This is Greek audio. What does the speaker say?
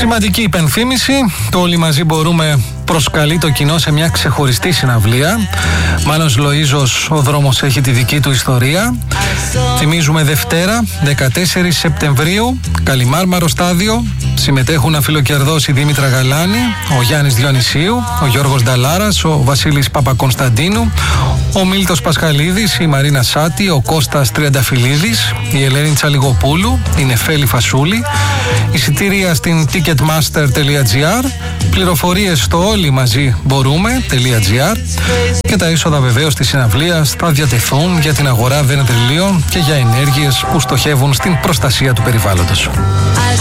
Σημαντική υπενθύμηση, το Όλοι Μαζί Μπορούμε προσκαλεί το κοινό σε μια ξεχωριστή συναυλία. Μάνος Λοΐζος, ο δρόμος έχει τη δική του ιστορία. Θυμίζουμε Δευτέρα, 14 Σεπτεμβρίου, Καλιμάρμαρο στάδιο. Συμμετέχουν αφιλοκερδός η Δήμητρα Γαλάνη, ο Γιάννης Διονυσίου, ο Γιώργος Νταλάρας, ο Βασίλης Παπακωνσταντίνου, ο Μίλτος Πασχαλίδης, η Μαρίνα Σάτη, ο Κώστας Τριανταφυλλίδης, η Ελένη Τσαλιγοπούλου, η Νεφέλη Φασούλη. Εισιτήρια στην ticketmaster.gr, πληροφορίες στο όλοιμαζιμπορούμε.gr και τα είσοδα βεβαίως της συναυλίας θα διατεθούν για την αγορά δενετριλίων και για ενέργειες που στοχεύουν στην προστασία του περιβάλλοντος.